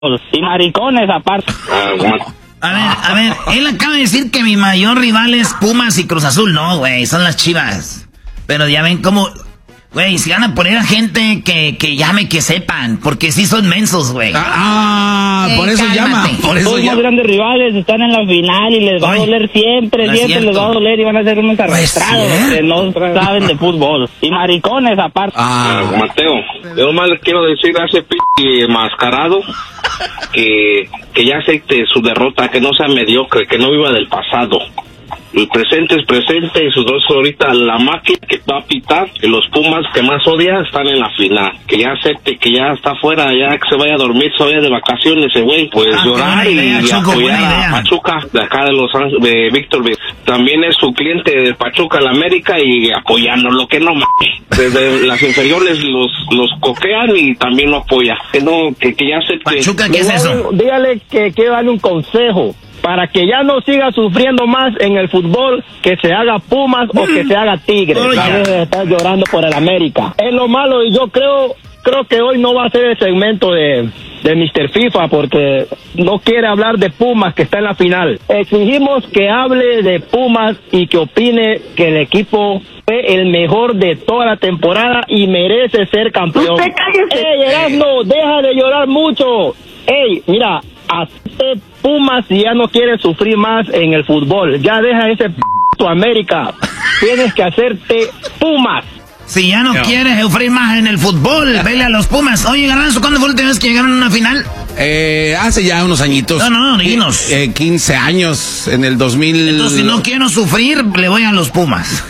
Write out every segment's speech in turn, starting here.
y maricones aparte. A ver, él acaba de decir que mi mayor rival es Pumas y Cruz Azul. No, güey, son las Chivas. Pero ya ven cómo... Güey, si van a poner a gente que llame, que sepan, porque sí son mensos, güey. Por eso cálmate. llama. Por eso Los más grandes rivales están en la final y les va a doler siempre les va a doler y van a ser unos arrastrados que no saben de fútbol. Y maricones aparte. Mateo, yo nomás le quiero decir a ese mascarado que ya acepte su derrota, que no sea mediocre, que no viva del pasado. El presente es presente y sus dos ahorita la máquina que va a pitar y los Pumas que más odia están en la final. Que ya acepte que ya está fuera, ya que se vaya a dormir, se vaya de vacaciones ese güey. Pues llorar y apoyar a Pachuca de acá de Los Ángeles, de Víctor. También es su cliente de Pachuca, la América, y apoyando lo que no mames. Desde las inferiores los coquean y también lo apoya. Que ya acepte. Pachuca, ¿qué es eso? Dígale que quiero darle un consejo. Para que ya no siga sufriendo más en el fútbol, que se haga Pumas o que se haga Tigres. Deje de estar llorando por el América. Es lo malo, y yo creo que hoy no va a ser el segmento de Mr. FIFA, porque no quiere hablar de Pumas, que está en la final. Exigimos que hable de Pumas y que opine que el equipo fue el mejor de toda la temporada y merece ser campeón. ¡Usted cállese! ¡Ey, Erasmo, deja de llorar mucho! ¡Ey, mira! Hazte Pumas si ya no quieres sufrir más en el fútbol. Ya deja ese tu América. Tienes que hacerte Pumas. Si ya no quieres sufrir más en el fútbol, vele a los Pumas. Oye, Garbanzo, ¿cuándo fue la última vez que llegaron a una final? Hace ya unos añitos. No, dinos. 15 años, en el 2000... Entonces, si no quiero sufrir, le voy a los Pumas.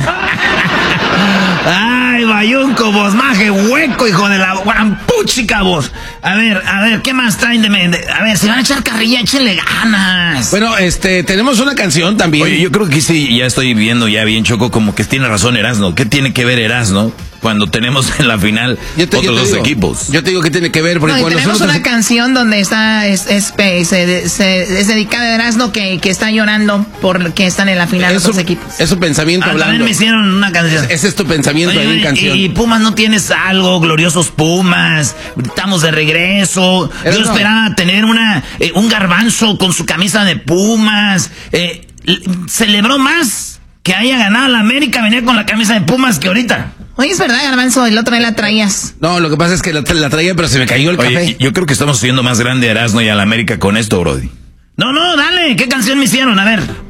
Ay, bayunco, vos, maje, hueco, hijo de la guampuchica, vos. A ver, ¿qué más traen a ver, si van a echar carrilla, échenle ganas. Bueno, tenemos una canción también. Oye, yo creo que sí, ya estoy viendo ya bien, Choco, como que tiene razón Erasmo. ¿Qué tiene que ver Erasmo cuando tenemos en la final otros dos equipos? Yo te digo que tiene que ver, porque cuando tenemos una canción donde está es dedicada a Erasmo que está llorando porque están en la final los dos equipos. Es su pensamiento hablando. También me hicieron una canción. Ese es tu pensamiento ahí en canción. Y Pumas, ¿no tienes algo? Gloriosos Pumas, estamos de regreso. Yo esperaba tener un Garbanzo con su camisa de Pumas. Celebró más que haya ganado la América, venía con la camisa de Pumas que ahorita. Oye, es verdad, Garbanzo, el otro día la traías. No, lo que pasa es que la traía, pero se me cayó el café. Yo creo que estamos haciendo más grande a Erasmo y a la América con esto, brody. No, dale, ¿qué canción me hicieron? A ver.